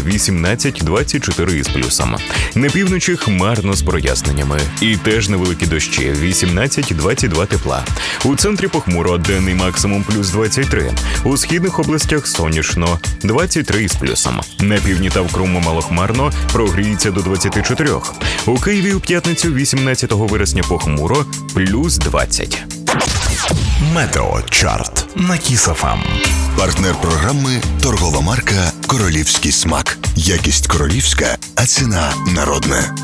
18-24 із плюсом. На півночі хмарно з проясненнями. І теж невеликі дощі, 18-22 тепла. У центрі похмуро, денний максимум плюс 23. У східних областях сонячно, 23 із плюсом. На півдні та в Криму малохмарно, прогріється до 24. У Києві у п'ятницю 18 вересня похмуро, плюс 20. Метеочарт на Kiss FM. Партнер програми – торгова марка «Королівський смак». Якість королівська, а ціна народна.